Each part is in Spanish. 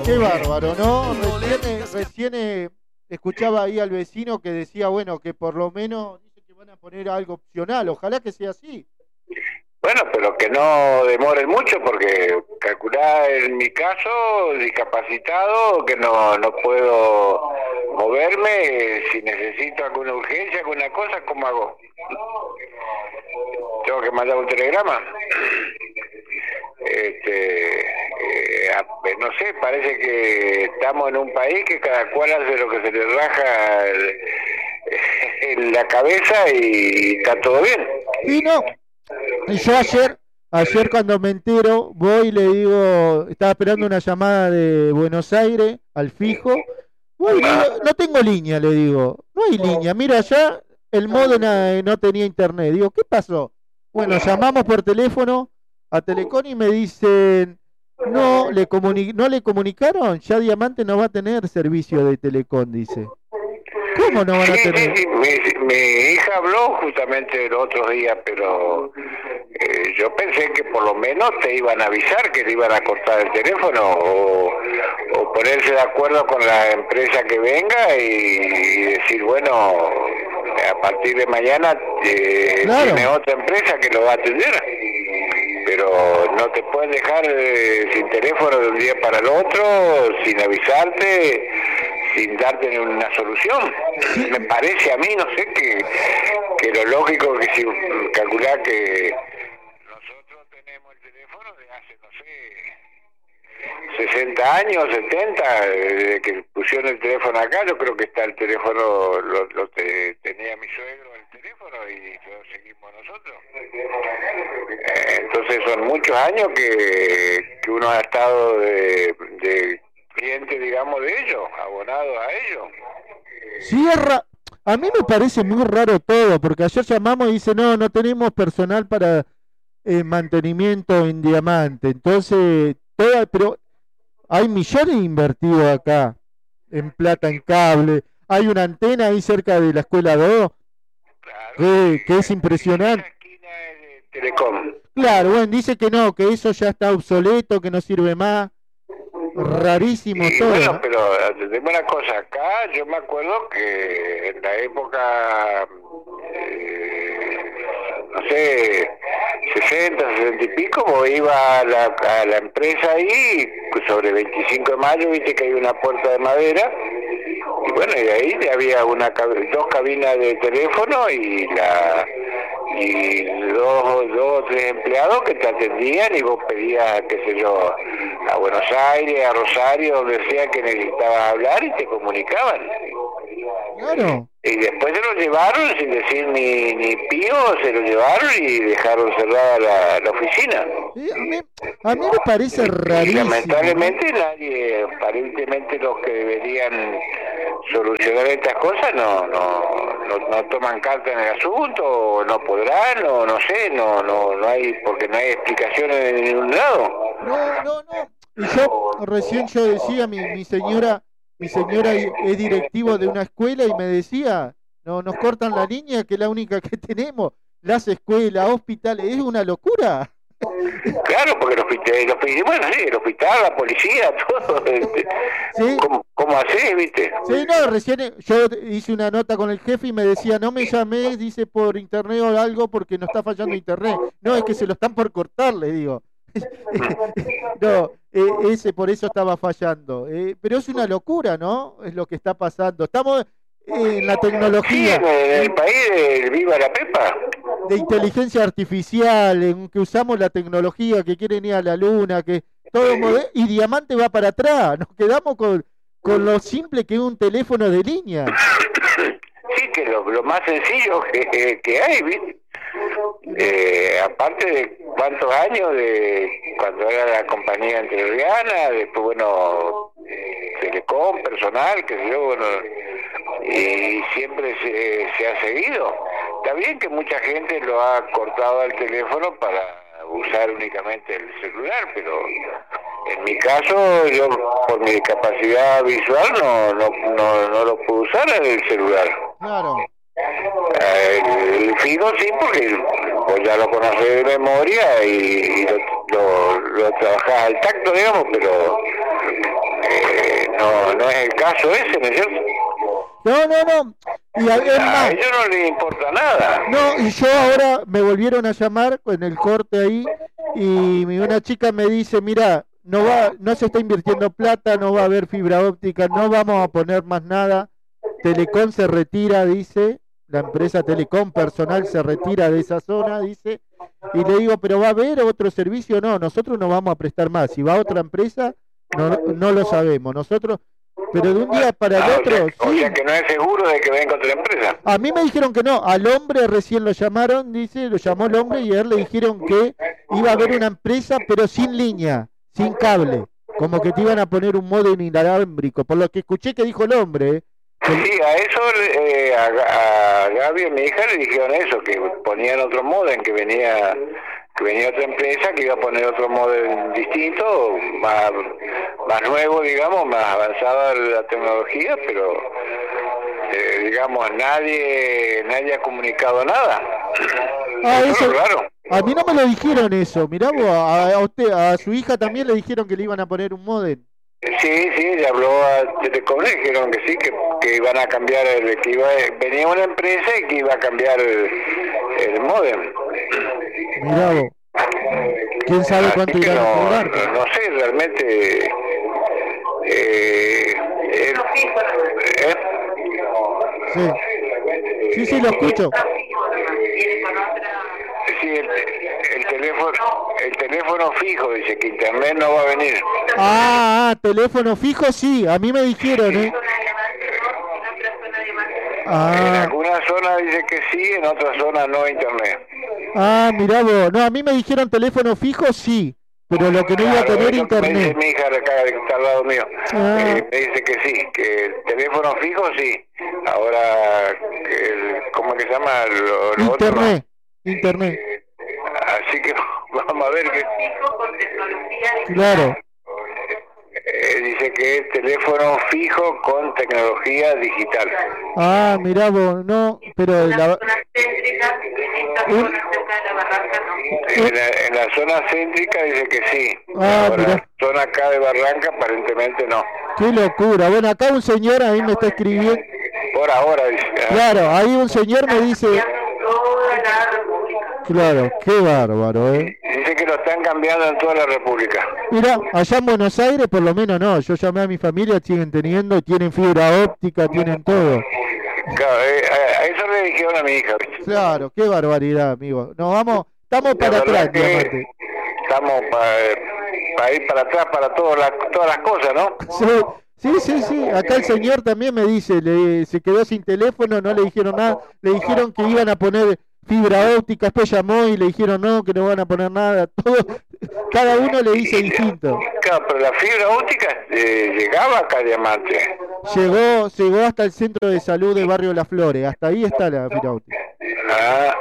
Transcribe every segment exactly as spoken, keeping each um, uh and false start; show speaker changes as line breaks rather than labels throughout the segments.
Qué bárbaro, ¿no? Recién, eh, recién eh, escuchaba ahí al vecino que decía, bueno, que por lo menos dice que van a poner algo opcional. Ojalá que sea así.
Bueno, pero que no demoren mucho porque calcular en mi caso, discapacitado, que no, no puedo moverme, si necesito alguna urgencia, alguna cosa, ¿cómo hago? Tengo que mandar un telegrama. Este, eh, no sé, parece que estamos en un país que cada cual hace lo que se le raja el, en la cabeza y está todo bien.
Sí, no. Y yo ayer, ayer cuando me entero, voy y le digo, estaba esperando una llamada de Buenos Aires al fijo. Voy y le digo, no tengo línea, le digo. No hay línea, mira allá, el Módena no tenía internet. Digo, ¿qué pasó? Bueno, llamamos por teléfono a Telecom y me dicen, no le, comuni no le comunicaron, ya Diamante no va a tener servicio de Telecom, dice. ¿Cómo no van a
Sí,
tener?
sí, sí. Mi, mi hija habló justamente el otro día, pero eh, yo pensé que por lo menos te iban a avisar que te iban a cortar el teléfono o, o ponerse de acuerdo con la empresa que venga y, y decir, bueno, a partir de mañana eh,
Claro.
tiene otra empresa que lo va a atender. Pero no te pueden dejar eh, sin teléfono de un día para el otro, sin avisarte, sin darte una solución. Me parece a mí, no sé, que, que lo lógico que si calcular que nosotros tenemos el teléfono de hace, no sé, sesenta años, setenta, desde que pusieron el teléfono acá, yo creo que está el teléfono, lo, lo te, tenía mi suegro el teléfono y lo seguimos nosotros. Eh, entonces son muchos años que, que uno ha estado de, de cliente, digamos, de ellos, abonado a ellos.
Cierra. A mí me parece muy raro todo, porque ayer llamamos y dice, no, no tenemos personal para eh, mantenimiento en Diamante. Entonces, toda, pero hay millones invertidos acá, en plata, en cable. Hay una antena ahí cerca de la escuela dos,
Claro,
que, que es impresionante.
esa esquina es de Telecom.
Claro, bueno, dice que no, que eso ya está obsoleto, que no sirve más. Rarísimo
Y
todo.
bueno,
¿no?
pero tenemos una cosa acá, yo me acuerdo que en la época, eh, no sé, sesenta, sesenta y pico, vos iba a la, a la empresa ahí, sobre veinticinco de mayo, viste que hay una puerta de madera, y bueno, y de ahí había una dos cabinas de teléfono y la y dos dos o tres empleados que te atendían y vos pedías, qué sé yo, a Buenos Aires, a Rosario, donde sea que necesitabas hablar y te comunicaban.
Claro.
Y después se lo llevaron sin decir ni, ni pío, se lo llevaron y dejaron cerrada la, la oficina.
Sí, a, mí, a mí me parece
Y
rarísimo.
lamentablemente nadie, aparentemente los que deberían solucionar estas cosas no no, no no toman carta en el asunto, o no podrán, o no sé, no no no hay, porque no hay explicaciones de ningún lado.
No, no, no. Y yo recién yo decía, mi, mi señora, mi señora es directivo de una escuela y me decía, no, nos cortan la línea que es la única que tenemos, las escuelas, hospitales, es una locura.
Claro, porque el hospital, el hospital, bueno, sí, el hospital, la policía, todo, este,
¿Sí?
¿cómo, cómo hacés, viste?
Sí, no, recién yo hice una nota con el jefe y me decía, no me llames, dice por internet o algo porque no está fallando internet. No, es que se lo están por cortar, le digo. No, eh, ese por eso estaba fallando. Eh, pero es una locura, ¿no? Es lo que está pasando. Estamos en la
Sí,
tecnología
en el, en el país de Viva la Pepa.
de inteligencia artificial, en que usamos la tecnología, que quieren ir a la luna, que todo mode- y Diamante va para atrás. Nos quedamos con, con lo simple que es un teléfono de línea.
Sí, que lo, lo más sencillo que, que hay, ¿viste? Eh, aparte de cuántos años de cuando era la compañía entrerriana, después, bueno, Telecom, personal, que sé yo, bueno, y siempre se, se ha seguido. Está bien que mucha gente lo ha cortado al teléfono para usar únicamente el celular, pero en mi caso, yo por mi discapacidad visual no no no, no lo puedo usar en el celular.
Claro.
Eh, el, el fijo sí, porque vos ya lo conocés de memoria y, y lo, lo, lo trabajás al tacto, digamos, pero eh, es el caso ese, ¿no es cierto?
No, no, no. Y a, es
A
más,
ellos no les importa nada.
no, y yo ahora me volvieron a llamar con el corte ahí y mi- una chica me dice, mira, no va, no se está invirtiendo plata, no va a haber fibra óptica, no vamos a poner más nada. Telecom se retira, dice, la empresa Telecom personal se retira de esa zona, dice, y le digo, pero va a haber otro servicio, no, nosotros no vamos a prestar más, si va a otra empresa, no, no lo sabemos, nosotros, pero de un día para el
Ah, o,
otro,
sea, o
sí.
sea que no es seguro de que venga otra empresa.
A mí me dijeron que no, al hombre recién lo llamaron, dice, lo llamó el hombre y a él le dijeron que iba a haber una empresa pero sin línea, sin cable, como que te iban a poner un modem inalámbrico, por lo que escuché que dijo el hombre, ¿eh? Que-
Sí, a eso, eh, a, a Gaby, a mi hija, le dijeron eso, que ponían otro modem, que venía que venía otra empresa que iba a poner otro modem distinto, más, más nuevo, digamos, más avanzada la tecnología, pero eh, digamos, nadie nadie ha comunicado nada.
Ah,
Eso
eso,
es raro.
a mí no me lo dijeron eso, mirá vos, a, a usted, a su hija también le dijeron que le iban a poner un modem.
Sí, sí, le habló a Telecom, le dijeron que sí, que, que iban a cambiar, el, que iba, venía una empresa y que iba a cambiar el, el modem.
Mirá vos, quién sabe
Así
cuánto
que
irán a
no,
cobrar.
no, no sé, realmente... Eh, eh, eh,
Sí, sí, sí, lo escucho.
sí, el, el teléfono el teléfono fijo, dice que internet no va a venir.
Ah, ah, teléfono fijo, sí, a mí me dijeron, ¿eh?
En
Ah,
algunas zonas dice que sí, en otras zonas no internet.
ah, mirá vos, no, a mí me dijeron teléfono fijo, sí, pero lo que no iba a
Claro,
tener
eso que me dice
internet.
mi hija acá que está al lado mío.
Ah.
Eh, me dice que sí, que el teléfono fijo sí. Ahora, que el, ¿cómo que se llama? Lo, lo otro no.
Internet, internet,
Así que vamos a ver que...
claro.
Eh, dice que es teléfono fijo con tecnología digital.
Ah, mirá vos, no, pero la... Un-
En la, en la zona céntrica dice que sí.
Ah,
Ahora,
mirá.
la zona acá de Barranca aparentemente no.
Qué locura. Bueno, acá un señor ahí me está escribiendo.
Por ahora dice. ¿eh?
Claro, ahí un señor me dice... Claro, qué bárbaro, ¿eh?
Dice que lo están cambiando en toda la República.
Mira, allá en Buenos Aires por lo menos no, yo llamé a mi familia, siguen teniendo, tienen fibra óptica, tienen todo.
Claro, eh, a eso le dijeron a mi hija, ¿viste?
Claro, qué barbaridad, amigo. Nos vamos, estamos para
La verdad
atrás,
que
diamante.
estamos para ir para atrás para todas las, todas las cosas, ¿no?
Sí, sí, sí, sí. Acá el señor también me dice, le, se quedó sin teléfono, no le dijeron nada, le dijeron que iban a poner fibra óptica, después llamó y le dijeron no, que no van a poner nada, todo, cada uno le dice distinto.
Claro, pero la fibra óptica eh, llegaba acá a Diamante.
Llegó, llegó hasta el centro de salud de Barrio Las Flores, hasta ahí está la fibra óptica.
Ah,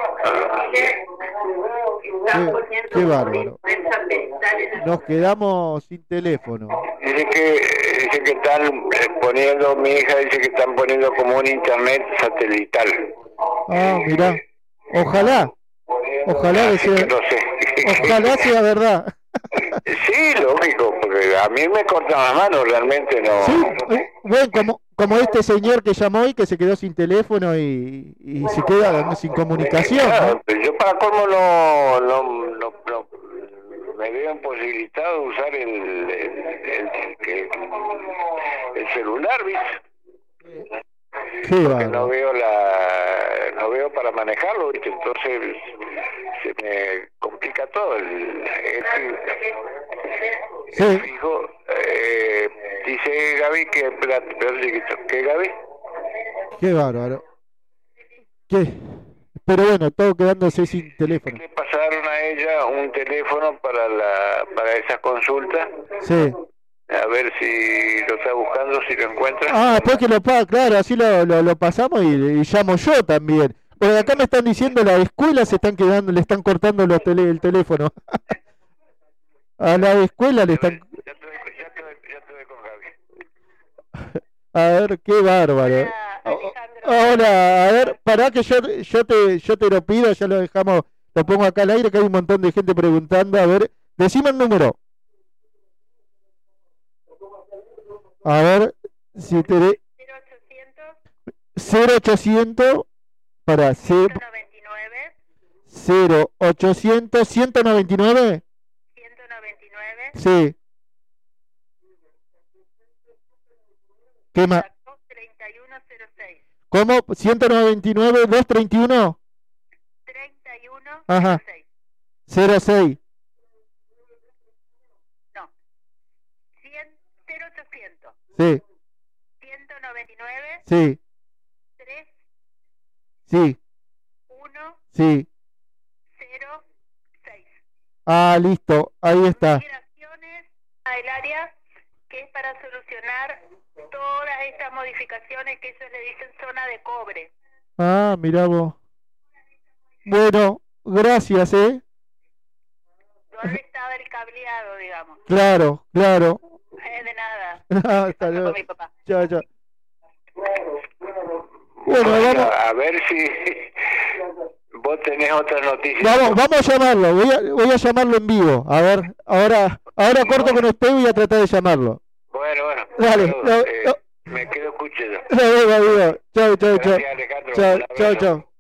Qué, qué bárbaro. Nos quedamos sin teléfono.
dice que dice que están eh, poniendo, mi hija dice que están poniendo como un internet satelital.
Ah, mirá. Ojalá, ojalá que
Así que
sea,
no sé.
ojalá sea verdad.
Sí, lógico, porque a mí me cortan las manos, realmente no.
Sí, eh, bueno, como, como este señor que llamó y que se quedó sin teléfono y, y se queda sin comunicación,
Claro,
¿no?
pero yo para colmo no, no, no, no me veo imposibilitado de usar el, el, el, el, el celular, ¿viste?
Qué
Porque no
bárbaro.
veo la no veo para manejarlo, ¿viste? Entonces se me complica todo. El, el,
Sí.
el fijo, eh, dice Gaby que... Pero, chiquito, ¿qué, Gaby?
Qué bárbaro. ¿Qué? Pero bueno, todo quedándose sin teléfono.
Le pasaron a ella un teléfono para la para esas consultas.
Sí.
A ver si lo está buscando, si lo encuentra.
Ah, después que lo paga, claro, así lo, lo, lo pasamos y, y llamo yo también. Porque acá me están diciendo las escuelas se están quedando, le están cortando los tele, el teléfono. A la escuela le están...
Ya estoy, ya estoy, ya estoy con Gaby.
A ver, qué bárbaro.
Alejandro.
Hola, a ver, pará que yo, yo te yo te lo pido, ya lo dejamos, lo pongo acá al aire, que hay un montón de gente preguntando. A ver, decime el número. A ver, Si te cero ochocientos para
ciento noventa y nueve
cero ochocientos ciento noventa y nueve.
ciento noventa y nueve
Sí. ¿Qué más?
treinta y uno cero seis.
¿Cómo? ciento noventa y nueve doscientos treinta y uno.
treinta y uno
Ajá.
cero seis.
cero seis.
No. cero ochocientos.
Sí.
ciento noventa y nueve.
Sí.
tres.
Sí.
uno.
Sí.
cero seis.
Ah, listo. Ahí está.
Migraciones al área que es para solucionar todas estas modificaciones que ellos le dicen zona de cobre.
Ah, mirá vos. Bueno, gracias, ¿eh?
¿Dónde estaba el cableado, digamos?
Claro, claro.
Eh, de nada.
Hasta luego.
Con mi papá.
Chao, chao. Bueno, vamos.
A ver si vos tenés otras noticias.
Vamos, vamos a llamarlo. Voy a, voy a llamarlo en vivo. A ver, ahora, ahora corto con usted y voy a tratar de llamarlo.
Bueno, bueno.
Dale.
Saludos.
No,
Eh,
no.
Me quedo escuchando.
Nos vemos, amigo. Chao, chao, chao.
Gracias, Alejandro.
Chao,
Un abrazo.
chao, chao.